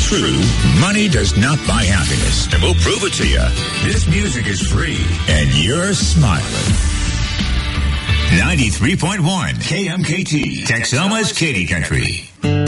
true. Money does not buy happiness. And we'll prove it to you. This music is free. And you're smiling. 93.1 KMKT, Texoma's Katy Country.